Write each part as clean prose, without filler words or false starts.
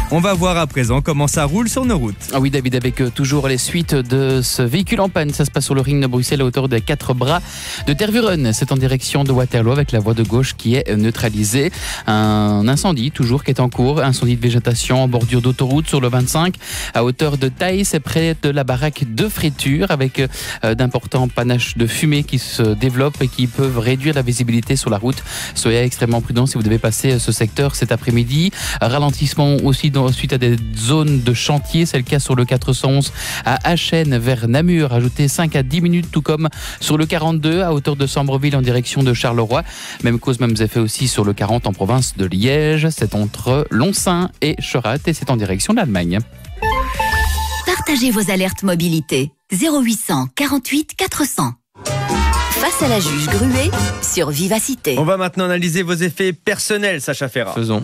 On va voir à présent comment ça roule sur nos routes. Ah oui, David, avec toujours les suites de ce véhicule en panne. Ça se passe sur le ring de Bruxelles à hauteur des 4 bras de Tervuren. C'est en direction de Waterloo avec la voie de gauche qui est neutralisée. Un incendie toujours qui est en cours. Incendie de végétation en bordure d'autoroute sur le 25 à hauteur de Taille. C'est près de la baraque de friture avec d'importants panaches de fumée qui se développent et qui peuvent réduire la visibilité sur la route. Soyez extrêmement prudents si vous devez passer ce secteur cet après-midi. Ralentissement aussi suite à des zones de chantier. C'est le cas sur le 411 à Achen vers Namur. Ajoutez 5 à 10 minutes, tout comme sur le 42 à hauteur de Sambreville en direction de Charleroi. Même cause, mêmes effets aussi sur le 40 en province de Liège. C'est entre Lonsin et Chorat et c'est en direction de l'Allemagne. Partagez vos alertes mobilité. 0800 48 400. Face à la juge Gruet sur Vivacité. On va maintenant analyser vos effets personnels, Sacha Ferrat. Faisons.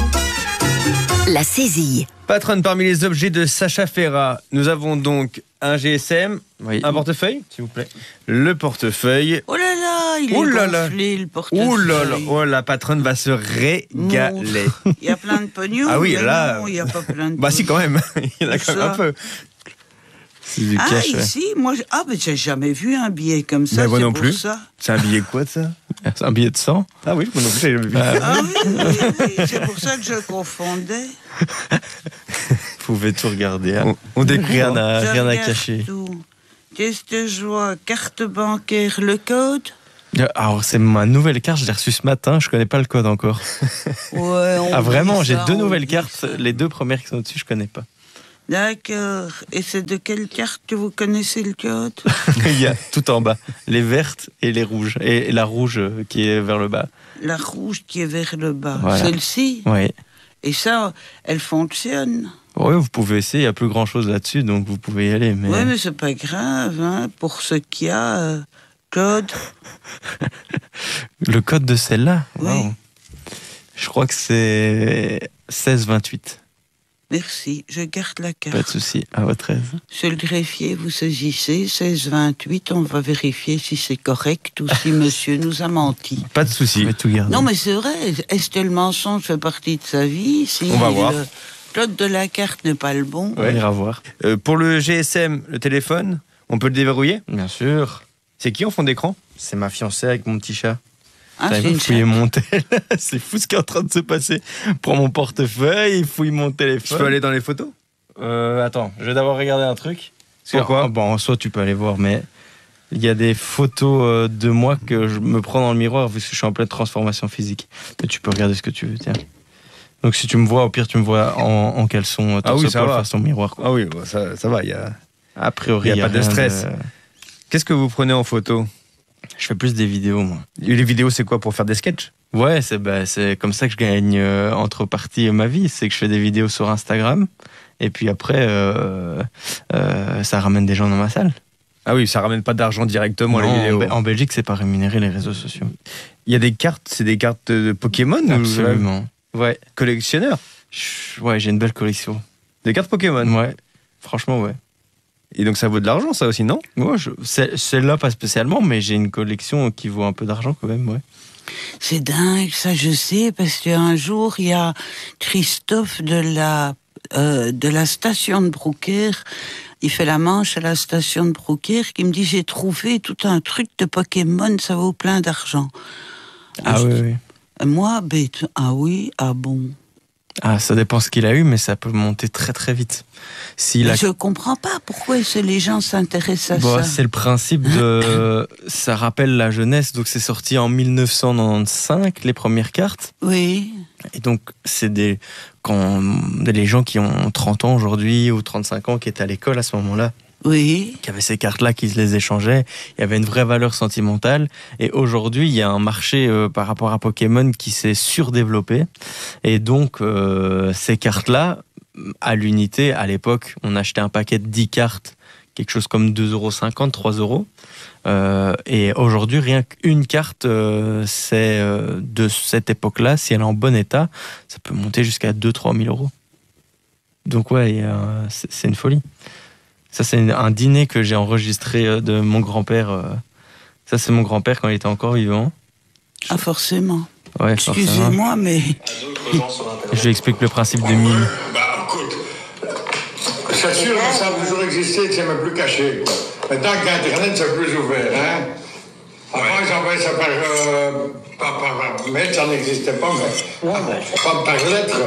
La saisie. Patronne, parmi les objets de Sacha Ferrat, nous avons donc un GSM, Oui. un portefeuille, s'il vous plaît. Le portefeuille. Oh là là, il Oh est là là. gonflé, le portefeuille. Oh là là, oh, la patronne va se régaler. Il y a plein de pognon. Ah oui, mais là. non, il n'y a pas plein de Bah si, quand même. Il y en a Où quand même un ça peu. C'est du Ah, cash, ouais. ici, moi, mais j'ai jamais vu un billet comme ça. Mais moi c'est non pour plus. Ça. C'est un billet quoi de ça? C'est un billet de 100. Ah oui, moi non plus, j'ai jamais vu. Ah oui, c'est pour ça que je confondais. Vous pouvez tout regarder. Hein. On découvre. Je Rien à regarde cacher. tout. Qu'est-ce que je vois? Carte bancaire, le code? Alors, c'est ma nouvelle carte, je l'ai reçue ce matin, je connais pas le code encore. Ouais, Ah, vraiment, j'ai deux on nouvelles dit cartes, ça. les deux premières qui sont au-dessus, je connais pas. D'accord. Et c'est de quelle carte que vous connaissez le code? Il y a tout en bas, les vertes et les rouges. Et la rouge qui est vers le bas. La rouge qui est vers le bas. Voilà. Celle-ci? Oui. Et ça, elle fonctionne. Oui, vous pouvez essayer, il n'y a plus grand-chose là-dessus, donc vous pouvez y aller. Mais... Oui, mais c'est pas grave, hein, pour ce qu'il y a. Code. Le code de celle-là, Oui. wow. Je crois que c'est 1628. Merci, je garde la carte. Pas de souci, à votre aise. Monsieur le greffier, vous saisissez 1628, on va vérifier si c'est correct ou si monsieur nous a menti. Pas de Je souci. vais tout garder. Non, mais c'est vrai, est-ce que le mensonge fait partie de sa vie? Si On va voir. le code de la carte n'est pas le bon. On ira voir. Pour le GSM, le téléphone, on peut le déverrouiller? Bien sûr. C'est qui en fond d'écran? C'est ma fiancée avec mon petit chat. Ah, Ça, c'est il une fouille chatte. mon tel. C'est fou ce qui est en train de se passer. Prends mon portefeuille, il fouille mon Je téléphone. peux aller dans les photos? Attends, je vais d'abord regarder un truc. Pourquoi? Bon, en soi, tu peux aller voir, mais il y a des photos de moi que je me prends dans le miroir vu que je suis en pleine transformation physique. Mais tu peux regarder ce que tu veux, tiens. Donc si tu me vois, au pire, tu me vois en caleçon, Ah oui, torse ça poil va. face au miroir. Quoi. Ah oui, bon, ça va, il y a... A priori, Il y a pas de rien stress. Qu'est-ce que vous prenez en photo? Je fais plus des vidéos, moi. Les vidéos, c'est quoi, pour faire des sketchs? Ouais, c'est comme ça que je gagne entre parties ma vie. C'est que je fais des vidéos sur Instagram. Et puis après, ça ramène des gens dans ma salle. Ah oui, ça ramène pas d'argent directement, Non, les vidéos. en Belgique, c'est pas rémunéré les réseaux sociaux. Il y a des cartes, c'est des cartes de Pokémon ou Absolument. Ouais. collectionneur? Ouais, j'ai une belle collection. Des cartes Pokémon? Ouais. Franchement, ouais. Et donc ça vaut de l'argent, ça aussi, non? Ouais, celle-là, pas spécialement, mais j'ai une collection qui vaut un peu d'argent quand même, ouais. C'est dingue, ça je sais, parce qu'un jour, il y a Christophe de la station de Broucker, il fait la manche à la station de Broucker, qui me dit, j'ai trouvé tout un truc de Pokémon, ça vaut plein d'argent. Ah oui, oui. Moi, bête, ah oui, ah bon. Ah, ça dépend ce qu'il a eu, mais ça peut monter très très vite. S'il a... Je comprends pas pourquoi les gens s'intéressent à Bon, ça. c'est le principe de... ça rappelle la jeunesse, donc c'est sorti en 1995, les premières cartes. Oui, Et donc, c'est les gens qui ont 30 ans aujourd'hui ou 35 ans qui étaient à l'école à ce moment-là, oui. qui avaient ces cartes-là, qui se les échangeaient. Il y avait une vraie valeur sentimentale. Et aujourd'hui, il y a un marché par rapport à Pokémon qui s'est surdéveloppé. Et donc, ces cartes-là, à l'unité, à l'époque, on achetait un paquet de 10 cartes, quelque chose comme 2,50 €, 3 €. Et aujourd'hui, rien qu'une carte, c'est de cette époque-là, si elle est en bon état, ça peut monter jusqu'à 2-3 000 €. Donc ouais, c'est une folie. Ça, c'est un dîner que j'ai enregistré de mon grand-père. Ça, c'est mon grand-père quand il était encore vivant. Ah, forcément. Ouais, forcément. Excusez-moi, mais... Je lui explique le principe de mime. C'est sûr que ça a toujours existé, que c'est même plus caché. Quoi. Maintenant qu'Internet, c'est plus ouvert. Hein? Avant, ils envoyaient ça par mail, ça n'existait pas, mais pas par lettre.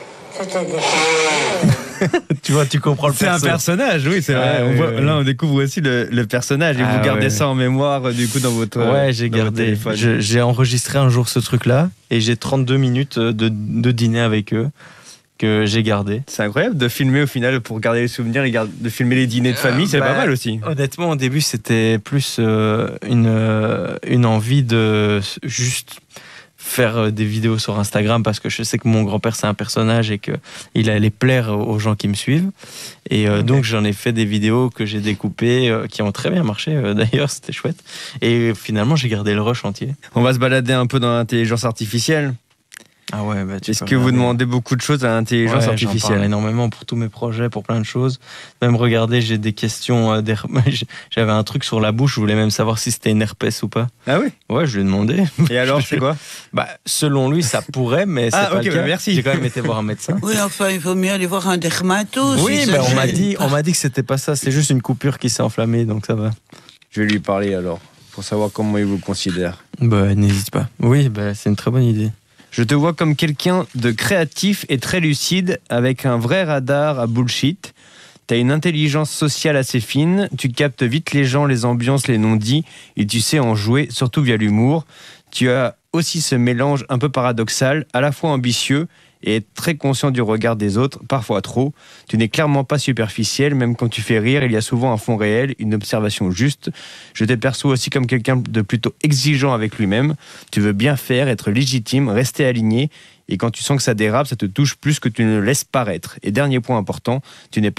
Tu vois, tu comprends le personnage. C'est un personnage, oui, c'est vrai. Là, on découvre aussi le personnage et vous gardez ça en mémoire, du coup, dans votre j'ai gardé. J'ai enregistré un jour ce truc-là et j'ai 32 minutes de dîner avec eux que j'ai gardé. C'est incroyable de filmer au final pour garder les souvenirs et de filmer les dîners de famille, c'est pas mal aussi. Honnêtement, au début, c'était plus une envie de juste faire des vidéos sur Instagram parce que je sais que mon grand-père c'est un personnage et qu'il allait plaire aux gens qui me suivent et donc j'en ai fait des vidéos que j'ai découpées qui ont très bien marché d'ailleurs, c'était chouette et finalement j'ai gardé le rush entier. On va se balader un peu dans l'intelligence artificielle. Ah ouais, est-ce que vous demandez beaucoup de choses à l'intelligence artificielle? J'en parle énormément pour tous mes projets, pour plein de choses. Même regardez, j'ai des questions. J'avais un truc sur la bouche, je voulais même savoir si c'était une herpès ou pas. Ah oui? Ouais, je lui ai demandé. Et alors, c'est quoi? Selon lui, ça pourrait, mais c'est pas le cas. Merci. J'ai quand même été voir un médecin. Oui, enfin, il vaut mieux aller voir un dermato. Oui, on m'a dit que c'était pas ça, c'est juste une coupure qui s'est enflammée, donc ça va. Je vais lui parler alors, pour savoir comment il vous considère. N'hésite pas. Oui, c'est une très bonne idée. Je te vois comme quelqu'un de créatif et très lucide, avec un vrai radar à bullshit. T'as une intelligence sociale assez fine, tu captes vite les gens, les ambiances, les non-dits, et tu sais en jouer, surtout via l'humour. Tu as aussi ce mélange un peu paradoxal, à la fois ambitieux et très conscient du regard des autres, parfois trop. Tu n'es clairement pas superficiel, même quand tu fais rire, il y a souvent un fond réel, une observation juste. Je te perçois aussi comme quelqu'un de plutôt exigeant avec lui-même. Tu veux bien faire, être légitime, rester aligné, et quand tu sens que ça dérape, ça te touche plus que tu ne le laisses paraître. Et dernier point important, tu n'es pas